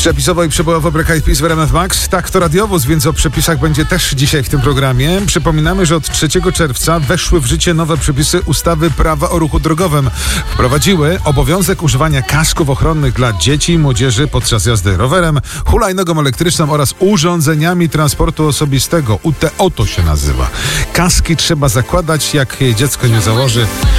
Przepisowo i przebojowo Black Eyed Peas w RMF Max. Tak, to radiowóz, więc o przepisach będzie też dzisiaj w tym programie. Przypominamy, że od 3 czerwca weszły w życie nowe przepisy ustawy Prawa o ruchu drogowym. Wprowadziły obowiązek używania kasków ochronnych dla dzieci i młodzieży podczas jazdy rowerem, hulajnogą elektryczną oraz urządzeniami transportu osobistego. UTO to się nazywa. Kaski trzeba zakładać, jak dziecko nie założy.